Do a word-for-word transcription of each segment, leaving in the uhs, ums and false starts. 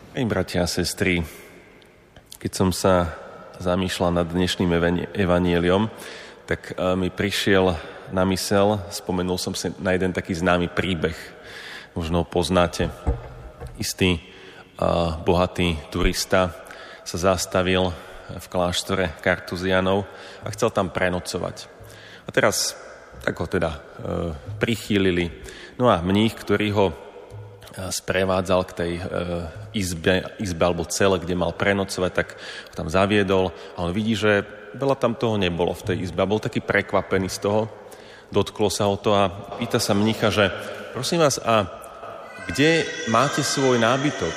Hej, bratia a sestry, keď som sa zamýšľal nad dnešným evanjeliom, tak mi prišiel na mysel, spomenul som si na jeden taký známy príbeh, možno ho poznáte. Istý uh, bohatý turista sa zastavil v kláštore Kartuzianov a chcel tam prenocovať. A teraz tak ho teda uh, prichýlili. No a mních, ktorý ho sprevádzal k tej e, izbe, izbe alebo cele, kde mal prenocovať, tak ho tam zaviedol a on vidí, že veľa tam toho nebolo v tej izbe a bol taký prekvapený z toho. Dotklo sa ho to a pýta sa mnícha, že prosím vás, a kde máte svoj nábytok?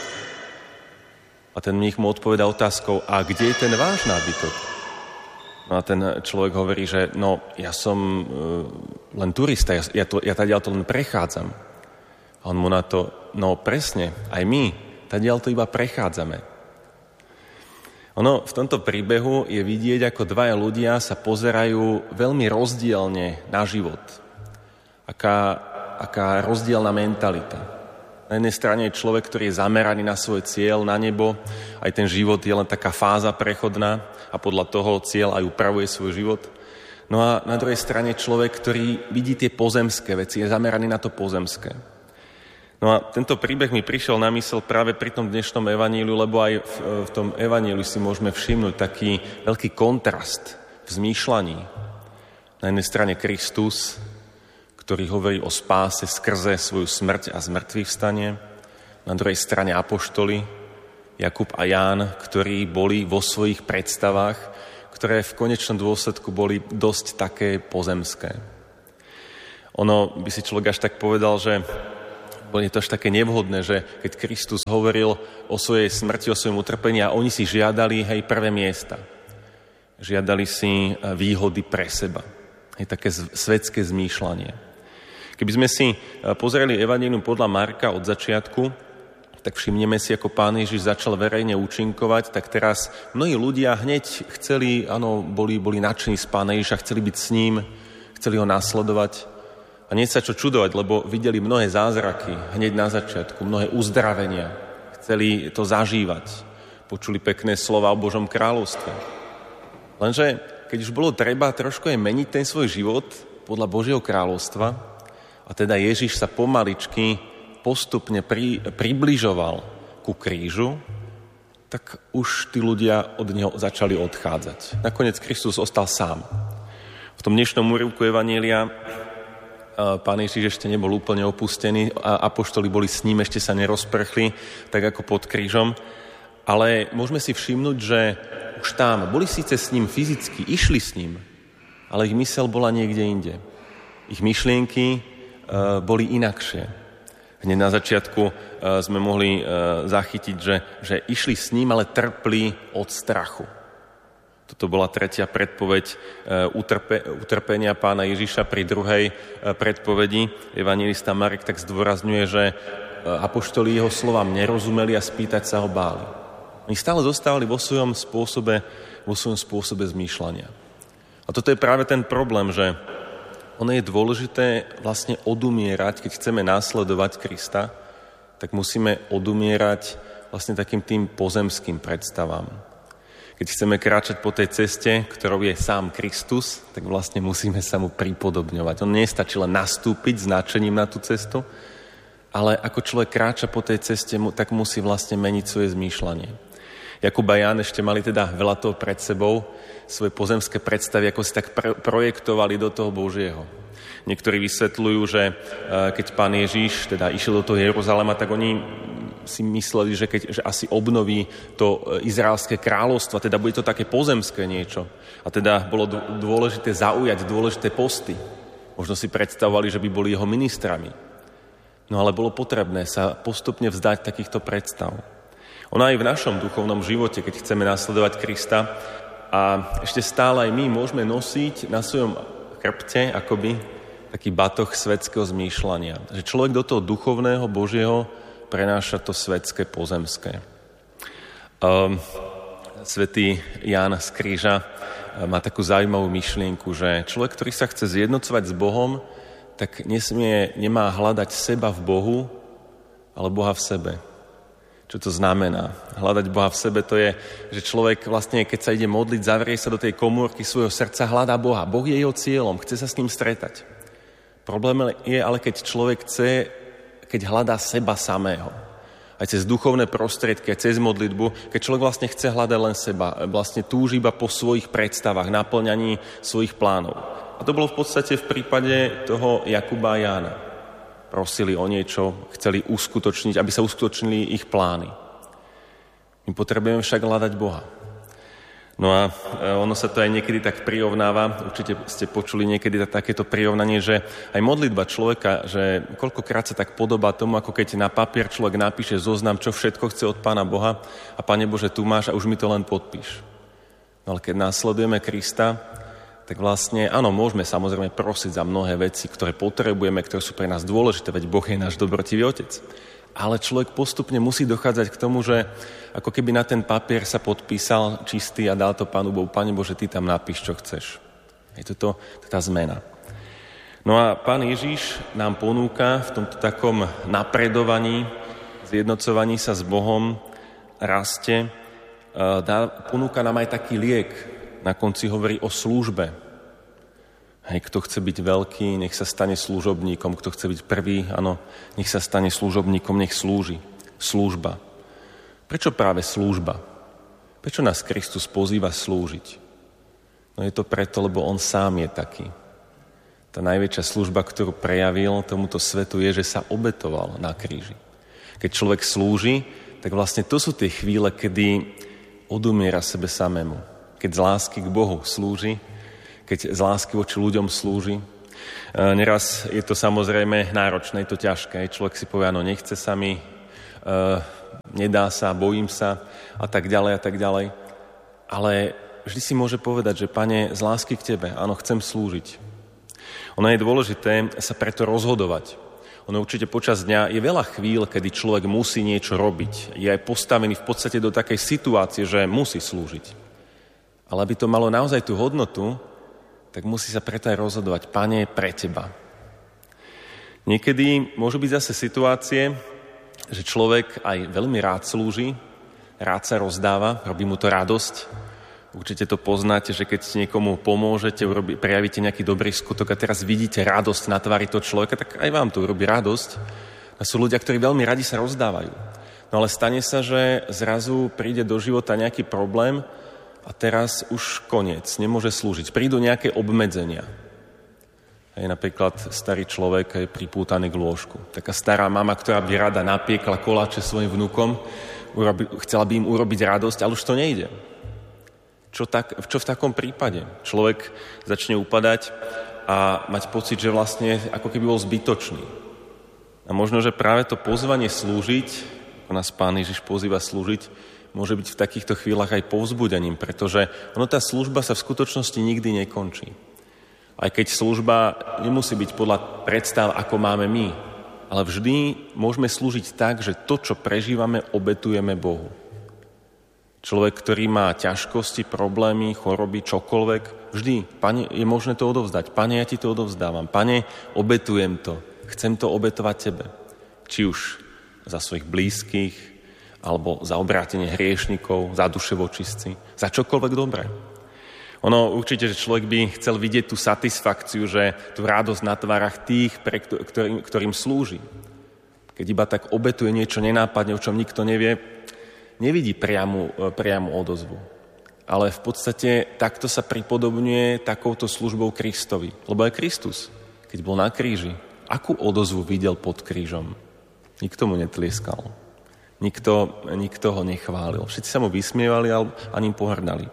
A ten mních mu odpovedá otázkou, a kde je ten váš nábytok? No a ten človek hovorí, že no, ja som e, len turista, ja, ja, to, ja tady to len prechádzam. A on mu na to, no presne, aj my, tadiaľ to iba prechádzame. Ono v tomto príbehu je vidieť, ako dvaja ľudia sa pozerajú veľmi rozdielne na život. Aká, aká rozdielna mentalita. Na jednej strane je človek, ktorý je zameraný na svoj cieľ, na nebo, aj ten život je len taká fáza prechodná a podľa toho cieľ aj upravuje svoj život. No a na druhej strane človek, ktorý vidí tie pozemské veci, je zameraný na to pozemské. No a tento príbeh mi prišiel na mysel práve pri tom dnešnom evaníliu, lebo aj v, v tom evaníliu si môžeme všimnúť taký veľký kontrast v zmýšľaní. Na jednej strane Kristus, ktorý hovorí o spáse skrze svoju smrť a zmrtvých vstanie. Na druhej strane apoštoli, Jakub a Ján, ktorí boli vo svojich predstavách, ktoré v konečnom dôsledku boli dosť také pozemské. Ono by si človek až tak povedal, že je to až také nevhodné, že keď Kristus hovoril o svojej smrti, o svojom utrpení a oni si žiadali, hej, prvé miesta. Žiadali si výhody pre seba. Hej, také svetské zmýšľanie. Keby sme si pozreli evanjelium podľa Marka od začiatku, tak všimneme si, ako Pán Ježiš začal verejne účinkovať, tak teraz mnohí ľudia hneď chceli, áno, boli, boli nadšení z Pána Ježiša, chceli byť s ním, chceli ho nasledovať. A nie sa čo čudovať, lebo videli mnohé zázraky hneď na začiatku, mnohé uzdravenia. Chceli to zažívať. Počuli pekné slova o Božom kráľovstve. Lenže, keď už bolo treba trošku aj meniť ten svoj život podľa Božieho kráľovstva, a teda Ježiš sa pomaličky postupne pri, približoval ku krížu, tak už tí ľudia od neho začali odchádzať. Nakoniec Kristus ostal sám. V tom dnešnom úryvku evanjelia Pán Ježiš ešte nebol úplne opustený a apoštoli boli s ním, ešte sa nerozprchli, tak ako pod krížom. Ale môžeme si všimnúť, že už tam boli síce s ním fyzicky, išli s ním, ale ich myseľ bola niekde inde. Ich myšlienky uh, boli inakšie. Hneď na začiatku uh, sme mohli uh, zachytiť, že, že išli s ním, ale trpli od strachu. Toto bola tretia predpoveď utrpe, utrpenia Pána Ježiša. Pri druhej predpovedi evanjelista Marek tak zdôrazňuje, že apoštoli jeho slovám nerozumeli a spýtať sa ho báli. Oni stále zostávali vo svojom spôsobe, vo svojom spôsobe zmýšľania. A toto je práve ten problém, že ono je dôležité vlastne odumierať, keď chceme následovať Krista, tak musíme odumierať vlastne takým tým pozemským predstavám. Keď chceme kráčať po tej ceste, ktorou je sám Kristus, tak vlastne musíme sa mu pripodobňovať. On nestačí len nastúpiť značením na tú cestu, ale ako človek kráča po tej ceste, tak musí vlastne meniť svoje zmýšľanie. Jakub a Ján ešte mali teda veľa toho pred sebou, svoje pozemské predstavy, ako si tak projektovali do toho Božieho. Niektorí vysvetľujú, že keď Pán Ježiš teda išiel do toho Jeruzalema, tak oni si mysleli, že, keď, že asi obnoví to izraelské kráľovstvo, teda bude to také pozemské niečo. A teda bolo dôležité zaujať dôležité posty. Možno si predstavovali, že by boli jeho ministrami. No ale bolo potrebné sa postupne vzdať takýchto predstav. Ono aj v našom duchovnom živote, keď chceme nasledovať Krista, a ešte stále aj my môžeme nosiť na svojom chrbte akoby taký batoh svetského zmýšľania. Že človek do toho duchovného Božieho prenáša to svetské pozemské. Um, Svätý Ján z Kríža má takú zaujímavú myšlienku, že človek, ktorý sa chce zjednocovať s Bohom, tak nesmie, nemá hľadať seba v Bohu, ale Boha v sebe. Čo to znamená? Hľadať Boha v sebe, to je, že človek vlastne, keď sa ide modliť, zavrie sa do tej komórky svojho srdca, hľadá Boha. Boh je jeho cieľom, chce sa s ním stretať. Problém je ale, keď človek chce, keď hľadá seba samého. Aj cez duchovné prostriedky, aj cez modlitbu, keď človek vlastne chce hľadať len seba, vlastne túži iba po svojich predstavách, naplňaní svojich plánov. A to bolo v podstate v prípade toho Jakuba a Jána. Prosili o niečo, chceli uskutočniť, aby sa uskutočnili ich plány. My potrebujeme však hľadať Boha. No a ono sa to aj niekedy tak prirovnáva, určite ste počuli niekedy takéto prirovnanie, že aj modlitba človeka, že koľkokrát sa tak podobá tomu, ako keď na papier človek napíše zoznam, čo všetko chce od Pána Boha a Pane Bože, tu máš a už mi to len podpíš. No ale keď následujeme Krista, tak vlastne, áno, môžeme samozrejme prosiť za mnohé veci, ktoré potrebujeme, ktoré sú pre nás dôležité, veď Boh je náš dobrotivý Otec. Ale človek postupne musí dochádzať k tomu, že ako keby na ten papier sa podpísal čistý a dal to Pánu Bohu, Pane Bože, Ty tam napíš, čo chceš. Je to, to, to tá zmena. No a Pán Ježiš nám ponúka v tomto takom napredovaní, zjednocovaní sa s Bohom, raste, dá, ponúka nám aj taký liek. Na konci hovorí o službe. Hej, kto chce byť veľký, nech sa stane služobníkom. Kto chce byť prvý, áno, nech sa stane služobníkom, nech slúži. Služba. Prečo práve služba? Prečo nás Kristus pozýva slúžiť? No je to preto, lebo on sám je taký. Tá najväčšia služba, ktorú prejavil tomuto svetu, je, že sa obetoval na kríži. Keď človek slúži, tak vlastne to sú tie chvíle, kedy odumiera sebe samému. Keď z lásky k Bohu slúži, keď z lásky voči ľuďom slúži. Neraz je to samozrejme náročné, je to ťažké. Človek si povie, áno, nechce sa mi, nedá sa, bojím sa a tak ďalej a tak ďalej. Ale vždy si môže povedať, že Pane, z lásky k Tebe, áno, chcem slúžiť. Ono je dôležité sa preto rozhodovať. Ono určite počas dňa je veľa chvíľ, kedy človek musí niečo robiť. Je aj postavený v podstate do takej situácie, že musí slúžiť. Ale aby to malo naozaj tú hodnotu, tak musí sa preto aj rozhodovať, Pane, pre Teba. Niekedy môžu byť zase situácie, že človek aj veľmi rád slúži, rád sa rozdáva, robí mu to radosť. Určite to poznáte, že keď niekomu pomôžete, urobí, prejavíte nejaký dobrý skutok a teraz vidíte radosť na tvári toho človeka, tak aj vám to urobí radosť. A sú ľudia, ktorí veľmi radi sa rozdávajú. No ale stane sa, že zrazu príde do života nejaký problém, a teraz už koniec, nemôže slúžiť. Prídu nejaké obmedzenia. Hej, napríklad starý človek je pripútaný k lôžku. Taká stará mama, ktorá by rada napiekla koláče svojim vnukom, urobi, chcela by im urobiť radosť, ale už to nejde. Čo, tak, čo v takom prípade? Človek začne upadať a mať pocit, že vlastne ako keby bol zbytočný. A možno, že práve to pozvanie slúžiť, ako nás Pán Ježiš pozýva slúžiť, môže byť v takýchto chvíľach aj povzbudením, pretože ono tá služba sa v skutočnosti nikdy nekončí. Aj keď služba nemusí byť podľa predstav, ako máme my, ale vždy môžeme slúžiť tak, že to, čo prežívame, obetujeme Bohu. Človek, ktorý má ťažkosti, problémy, choroby, čokoľvek, vždy, Pane, je možné to odovzdať. Pane, ja Ti to odovzdávam. Pane, obetujem to. Chcem to obetovať Tebe. Či už za svojich blízkych, alebo za obrátenie hriešnikov, za duše vočistci, za čokoľvek dobré. Ono určite, že človek by chcel vidieť tú satisfakciu, že tú radosť na tvárach tých, pre ktorým, ktorým slúži. Keď iba tak obetuje niečo nenápadne, o čom nikto nevie, nevidí priamu, priamu odozvu. Ale v podstate takto sa pripodobňuje takouto službou Kristovi. Lebo aj Kristus, keď bol na kríži, akú odozvu videl pod krížom? Nikto mu netlieskal. Nikto, nikto ho nechválil. Všetci sa mu vysmievali a ním pohrdali.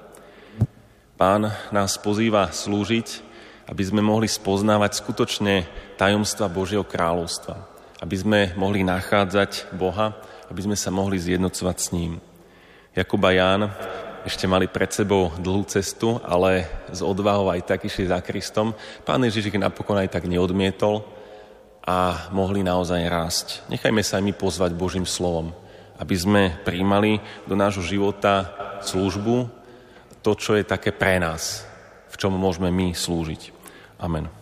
Pán nás pozýva slúžiť, aby sme mohli spoznávať skutočne tajomstva Božieho kráľovstva. Aby sme mohli nachádzať Boha, aby sme sa mohli zjednocovať s ním. Jakub a Ján ešte mali pred sebou dlhú cestu, ale s odvahou aj tak išli za Kristom. Pán Ježiš ich napokon aj tak neodmietol a mohli naozaj rásť. Nechajme sa aj my pozvať Božím slovom, aby sme prijímali do nášho života službu, to, čo je také pre nás, v čom môžeme my slúžiť. Amen.